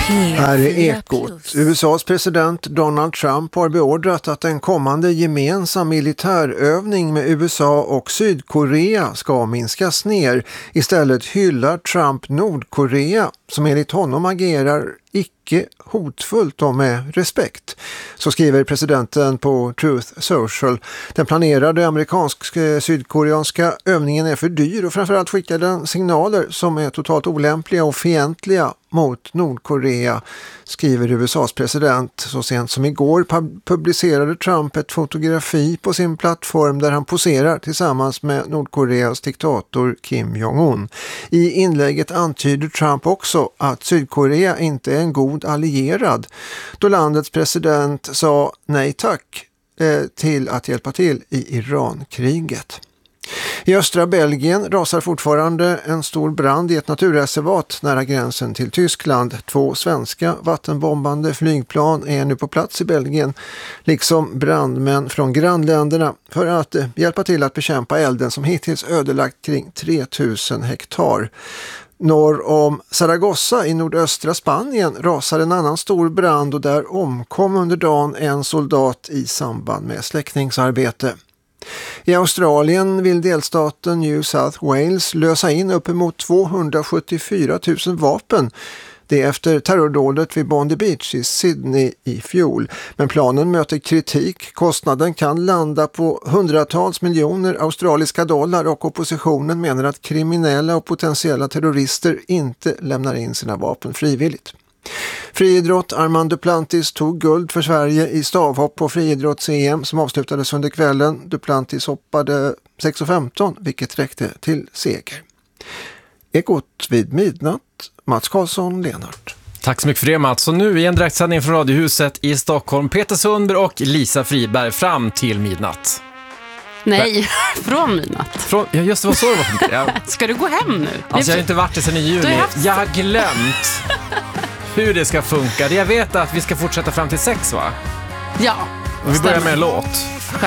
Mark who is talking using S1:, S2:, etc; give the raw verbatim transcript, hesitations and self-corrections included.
S1: Här är Ekot. U S A:s president Donald Trump har beordrat att en kommande gemensam militärövning med U S A och Sydkorea ska minskas ner. Istället hyllar Trump Nordkorea som enligt honom agerar icke hotfullt och med respekt. Så skriver presidenten på Truth Social. Den planerade amerikansk-sydkoreanska övningen är för dyr och framförallt skickar den signaler som är totalt olämpliga och fientliga mot Nordkorea, skriver U S A:s president. Så sent som igår publicerade Trump ett fotografi på sin plattform där han poserar tillsammans med Nordkoreas diktator Kim Jong-un. I inlägget antyder Trump också att Sydkorea inte är en god allierad, då landets president sa nej tack eh, till att hjälpa till i Irankriget. I östra Belgien rasar fortfarande en stor brand i ett naturreservat nära gränsen till Tyskland. Två svenska vattenbombande flygplan är nu på plats i Belgien, liksom brandmän från grannländerna, för att hjälpa till att bekämpa elden som hittills ödelagt kring tre tusen hektar. Norr om Zaragoza i nordöstra Spanien rasar en annan stor brand och där omkom under dagen en soldat i samband med släckningsarbete. I Australien vill delstaten New South Wales lösa in uppemot tvåhundrasjuttiofyra tusen vapen. Det är efter terrordådet vid Bondi Beach i Sydney i fjol. Men planen möter kritik. Kostnaden kan landa på hundratals miljoner australiska dollar och oppositionen menar att kriminella och potentiella terrorister inte lämnar in sina vapen frivilligt. Friidrott. Armand Duplantis tog guld för Sverige i stavhopp på friidrotts-E M som avslutades under kvällen. Duplantis hoppade sex femton, vilket räckte till seger. Ekot vid midnatt. Mats Karlsson, Lenart.
S2: Tack så mycket för det, Mats. Och nu i en direktsändning från Radiohuset i Stockholm, Peter Sundberg och Lisa Friberg fram till midnatt.
S3: Nej, från midnatt.
S2: Från, ja, just det, var så det var. Jag...
S3: Ska du gå hem nu?
S2: Alltså, jag har inte varit det sedan i juni. Haft... Jag har glömt hur det ska funka. Jag vet att vi ska fortsätta fram till sex, va?
S3: Ja.
S2: Och vi börjar med en låt.